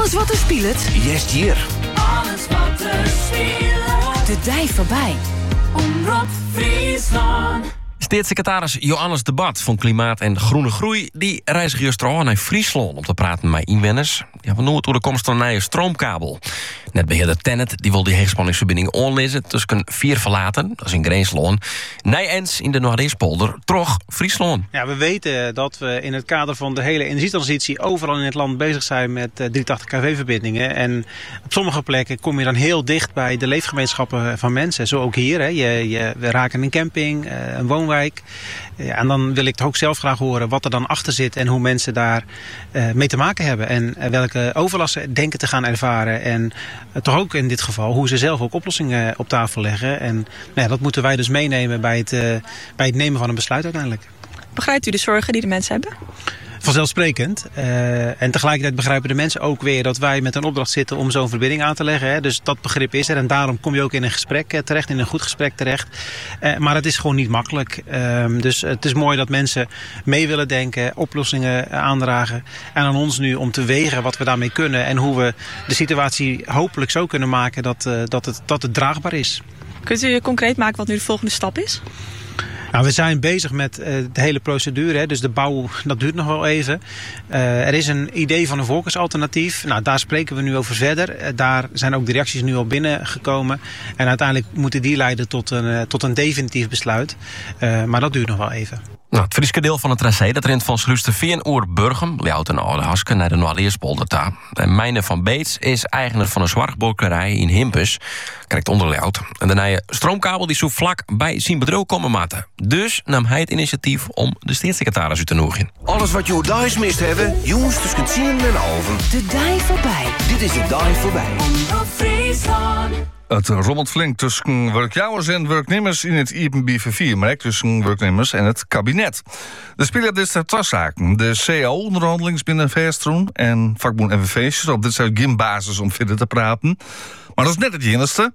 Alles wat er speelt. Jest hier. Alles wat er speelt. De dij voorbij. Omroep Friesland. Staatssecretaris Johannes de Bad van Klimaat en Groene Groei... die reist gisteren naar Friesland om te praten met inwoners. Ja, we noemen het door de komst van een nieuwe stroomkabel. Netbeheerder Tennet die wil die heegspanningsverbinding onlezen tussen 4 verlaten, dat is in Greensloon, Nijens in de Noordeerspolder, Trog, Friesland. Ja, we weten dat we in het kader van de hele energietransitie overal in het land bezig zijn met 380 kV-verbindingen. En op sommige plekken kom je dan heel dicht bij de leefgemeenschappen van mensen. Zo ook hier. Hè. We raken een camping, een woonwijk. Ja, en dan wil ik toch ook zelf graag horen wat er dan achter zit en hoe mensen daar mee te maken hebben. En welke overlasten denken te gaan ervaren. En toch ook in dit geval hoe ze zelf ook oplossingen op tafel leggen. En nou ja, dat moeten wij dus meenemen bij het nemen van een besluit uiteindelijk. Begrijpt u de zorgen die de mensen hebben? Vanzelfsprekend. En tegelijkertijd begrijpen de mensen ook weer dat wij met een opdracht zitten om zo'n verbinding aan te leggen. Hè. Dus dat begrip is er. En daarom kom je ook in een gesprek terecht, in een goed gesprek terecht. Maar het is gewoon niet makkelijk. Dus het is mooi dat mensen mee willen denken, oplossingen aandragen. En aan ons nu om te wegen wat we daarmee kunnen. En hoe we de situatie hopelijk zo kunnen maken dat het draagbaar is. Kunt u concreet maken wat nu de volgende stap is? Nou, we zijn bezig met de hele procedure. Hè. Dus de bouw, dat duurt nog wel even. Er is een idee van een volkersalternatief. Nou, daar spreken we nu over verder. Daar zijn ook de reacties nu al binnengekomen. En uiteindelijk moeten die leiden tot een definitief besluit. Maar dat duurt nog wel even. Nou, het Friese deel van het tracé dat rent van Sluisterveen oer Burgum, Ljout en Oude Haske naar de Noordeerspolder ta. En Mijne van Beets is eigenaar van een zwartbolkerij in Himpus, krijgt onder Ljout. En de nieuwe stroomkabel die zo vlak bij zijn bedrijf komen maten. Dus nam hij het initiatief om de staatssecretaris uit te nodigen. Alles wat je thuis mist hebben, jongens tussen 10 en 11. De dij voorbij. Dit is de dag voorbij. Omroep Friesland. Het rommelt flink tussen werkjouwers en werknemers in het IPB4, maar ook tussen werknemers en het kabinet. De spelen is ter zaken. De CAO-onderhandelings binnen Verstroen en vakbond FNV op dit zijn geen basis om verder te praten. Maar dat is net het enigste.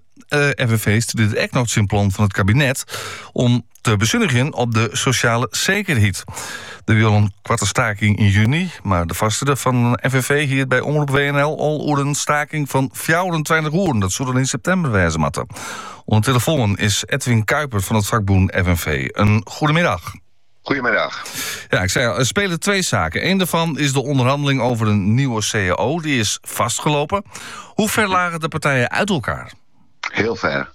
FNV studeert echt nog zijn plan van het kabinet om te bezuinigen op de sociale zekerheid. Er wil een kwarte staking in juni, maar de vaste van FNV hier bij Omroep WNL al over een staking van 24 uur. Dat zou dan in september wijzen matten. Onder de telefoon is Edwin Kuiper van het vakbond FNV. Een goedemiddag. Goedemiddag. Ja, ik zei al, er spelen 2 zaken. Eén daarvan is de onderhandeling over een nieuwe CAO. Die is vastgelopen. Hoe ver lagen de partijen uit elkaar? Heel ver.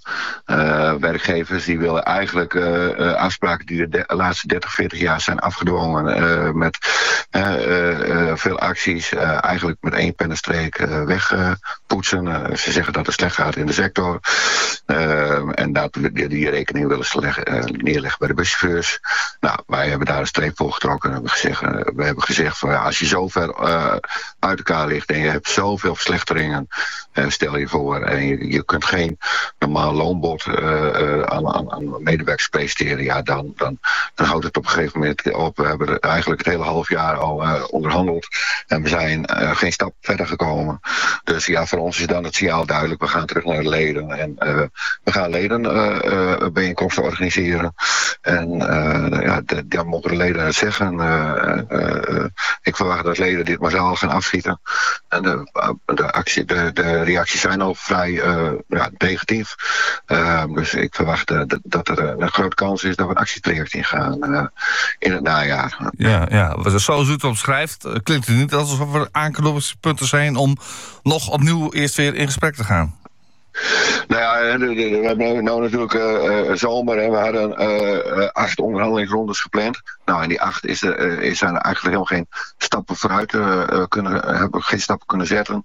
Werkgevers die willen eigenlijk afspraken die de laatste 30, 40 jaar zijn afgedwongen. Met veel acties eigenlijk met 1 pennenstreek wegpoetsen. Ze zeggen dat het slecht gaat in de sector. En dat die rekening willen ze neerleggen bij de buschauffeurs. Nou, wij hebben daar een streep voor getrokken. En we hebben gezegd van, ja, als je zo ver uit elkaar ligt en je hebt zoveel verslechteringen, stel je voor, en je kunt geen normaal loonbod aan medewerkers presteren, ja, dan houdt het op een gegeven moment op. We hebben eigenlijk het hele half jaar al onderhandeld en we zijn geen stap verder gekomen. Dus ja, voor ons is dan het signaal duidelijk. We gaan terug naar de leden en we gaan ledenbijeenkomsten organiseren. En dan mogen de leden het zeggen. Ik verwacht dat leden dit massaal gaan afschieten. En de reacties zijn al vrij negatief. Dus ik verwacht dat er een grote kans is dat we een actietraject ingaan in het najaar. Ja, zoals u het omschrijft, klinkt het niet alsof er aanknopingspunten zijn om nog opnieuw eerst weer in gesprek te gaan. Nou ja, we hebben nou natuurlijk zomer en we hadden 8 onderhandelingsrondes gepland. Nou, en die 8 zijn er eigenlijk helemaal geen stappen vooruit hebben geen stappen kunnen zetten.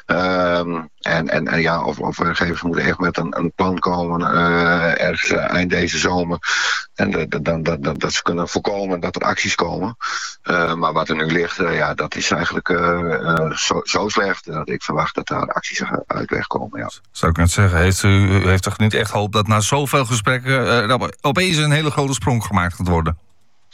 En ja, of werkgevers moeten echt met een plan komen ergens eind deze zomer. En dat ze kunnen voorkomen dat er acties komen. Maar wat er nu ligt, dat is eigenlijk zo slecht dat ik verwacht dat daar acties uit wegkomen. Ja. Zou ik net zeggen, u heeft toch niet echt hoop dat na zoveel gesprekken opeens een hele grote sprong gemaakt gaat worden?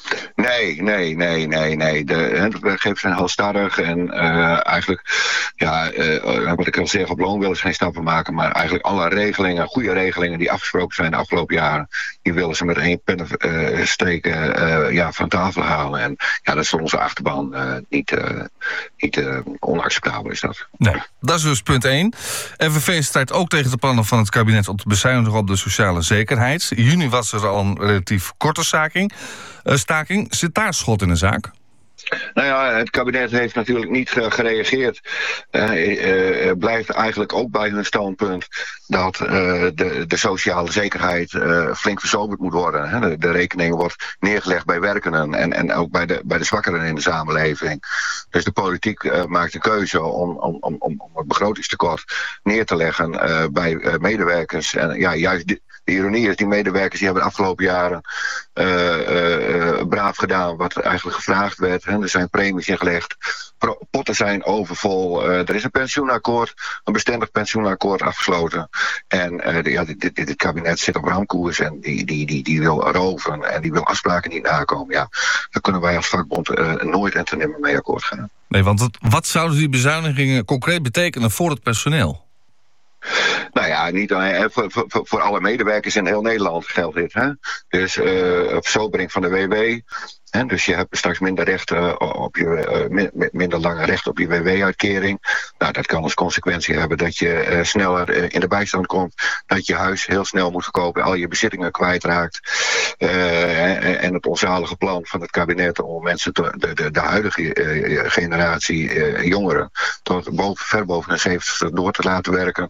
Nee. De werkgevers zijn halstarrig en eigenlijk, wat ik al zeg, op loon willen ze geen stappen maken. Maar eigenlijk alle regelingen, goede regelingen die afgesproken zijn de afgelopen jaren, die willen ze met één pennenstreek van tafel halen. En ja, dat is voor onze achterban niet onacceptabel is dat. Nee, dat is dus punt 1. FNV strijdt ook tegen de plannen van het kabinet om te bezuinigen op de sociale zekerheid. In juni was er al een relatief korte staking. Zit daar schot in de zaak? Nou ja, het kabinet heeft natuurlijk niet gereageerd. Blijft eigenlijk ook bij hun standpunt dat de sociale zekerheid flink verzoberd moet worden. Hè. De rekening wordt neergelegd bij werkenden en ook bij de zwakkeren in de samenleving. Dus de politiek maakt de keuze om het begrotingstekort neer te leggen bij medewerkers. En ja, juist de ironie is, die medewerkers die hebben de afgelopen jaren braaf gedaan wat eigenlijk gevraagd werd. Hè. Er zijn premies ingelegd, potten zijn overvol. Er is een pensioenakkoord, een bestendig pensioenakkoord afgesloten. En dit kabinet zit op ramkoers en die wil roven en die wil afspraken niet nakomen. Ja, daar kunnen wij als vakbond nooit en ten nimmer mee akkoord gaan. Nee, want wat zouden die bezuinigingen concreet betekenen voor het personeel? Nou ja, niet alleen voor alle medewerkers in heel Nederland geldt dit. Hè? Dus verzobering van de WW. Hè? Dus je hebt straks minder recht minder lange recht op je WW-uitkering. Nou, dat kan als consequentie hebben dat je sneller in de bijstand komt. Dat je huis heel snel moet verkopen, al je bezittingen kwijtraakt. En het onzalige plan van het kabinet om mensen, de huidige generatie jongeren, tot ver boven de 70 door te laten werken.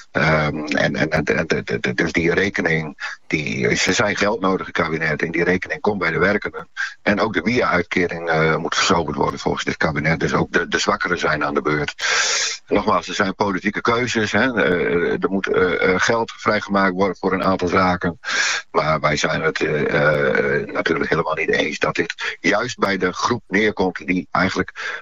Dus die rekening, ze zijn geld nodig, het kabinet, en die rekening komt bij de werkenden. En ook de WIA-uitkering moet verzoberd worden volgens dit kabinet. Dus ook de zwakkeren zijn aan de beurt. Nogmaals, er zijn politieke keuzes. Hè. Er moet geld vrijgemaakt worden voor een aantal zaken. Maar wij zijn het natuurlijk helemaal niet eens dat dit juist bij de groep neerkomt die eigenlijk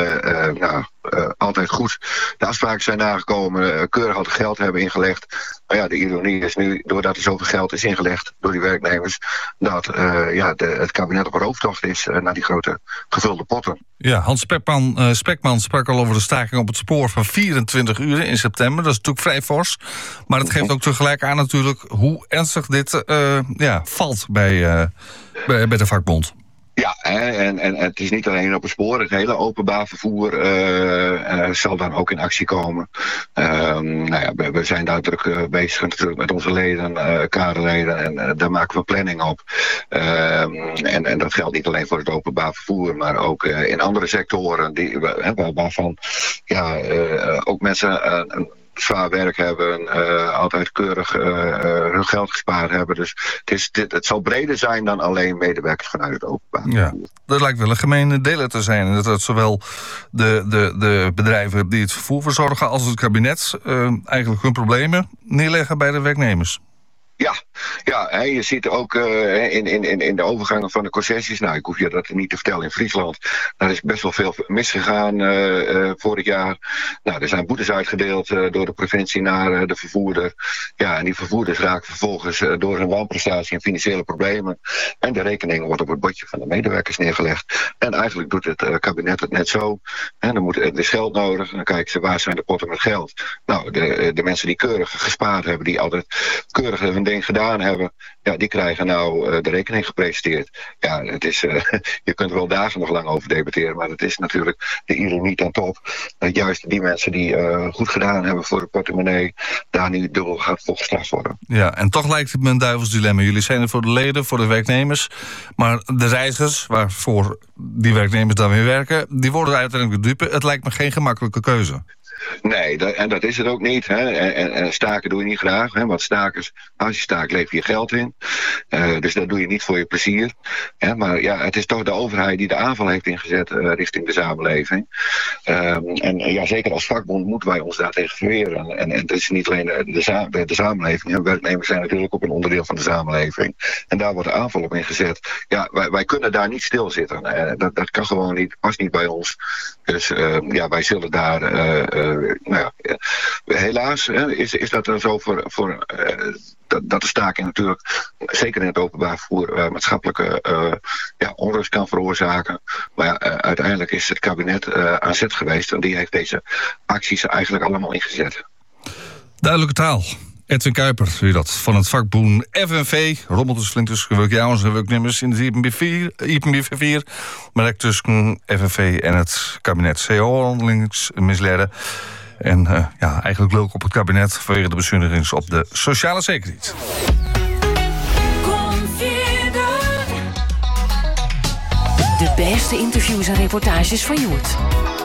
altijd goed de afspraken zijn nagekomen, keurig al het geld hebben ingelegd. Maar ja, de ironie is nu, doordat er zoveel geld is ingelegd door die werknemers, dat het kabinet op rooftocht is naar die grote gevulde potten. Ja, Hans Spekman sprak al over de staking op het spoor van 24 uur in september. Dat is natuurlijk vrij fors. Maar dat geeft ook tegelijk aan natuurlijk hoe ernstig dit valt bij de vakbond. Ja, en het is niet alleen op het spoor. Het hele openbaar vervoer zal dan ook in actie komen. We zijn daar druk bezig natuurlijk met onze leden, kaderleden. En daar maken we planning op. En dat geldt niet alleen voor het openbaar vervoer, maar ook in andere sectoren waarvan ook mensen zwaar werk hebben, altijd keurig hun geld gespaard hebben. Dus het zal breder zijn dan alleen medewerkers vanuit het openbaar. Ja, dat lijkt wel een gemene deler te zijn. En dat zowel de bedrijven die het vervoer verzorgen als het kabinet eigenlijk hun problemen neerleggen bij de werknemers. Ja, je ziet ook in de overgangen van de concessies. Nou, ik hoef je dat niet te vertellen in Friesland. Daar is best wel veel misgegaan vorig jaar. Nou, er zijn boetes uitgedeeld door de provincie naar de vervoerder. Ja, en die vervoerders raken vervolgens door hun wanprestatie en financiële problemen. En de rekening wordt op het bordje van de medewerkers neergelegd. En eigenlijk doet het kabinet het net zo. En er is geld nodig. En dan kijken ze, waar zijn de potten met geld? Nou, de mensen die keurig gespaard hebben, die altijd keurig hun ding gedaan hebben, ja, die krijgen nou de rekening gepresenteerd. Ja, het is, je kunt er wel dagen nog lang over debatteren, maar het is natuurlijk de ironie ten top. Dat juist die mensen die goed gedaan hebben voor de portemonnee, daar nu dubbel gaat voor gestraft worden. Ja, en toch lijkt het me een duivels dilemma. Jullie zijn er voor de leden, voor de werknemers, maar de reizigers, waarvoor die werknemers dan weer werken, die worden uiteindelijk de dupe. Het lijkt me geen gemakkelijke keuze. Nee, en dat is het ook niet. Hè. En staken doe je niet graag. Hè, want stakers, als je staakt, lever je geld in. Dus dat doe je niet voor je plezier. Hè, maar ja, het is toch de overheid die de aanval heeft ingezet richting de samenleving. En zeker als vakbond moeten wij ons daartegen verweren. En het is niet alleen de samenleving. Hè. Werknemers zijn natuurlijk ook een onderdeel van de samenleving. En daar wordt de aanval op ingezet. Ja, wij kunnen daar niet stilzitten. Dat kan gewoon niet, past niet bij ons. Dus wij zullen daar helaas is dat er zo voor dat de staking natuurlijk, zeker in het openbaar vervoer, maatschappelijke onrust kan veroorzaken. Maar uiteindelijk is het kabinet aan zet geweest en die heeft deze acties eigenlijk allemaal ingezet. Duidelijke taal. Edwin Kuiper, u dat, van het vakboen FNV. Rommelt dus flink tussen werkjouwers en werknemers in het IPB4. Maar ook tussen FNV en het kabinet. CO-handelingsmisleiden. En eigenlijk leuk op het kabinet vanwege de bezuinigingen op de sociale zekerheid. De beste interviews en reportages van Joert.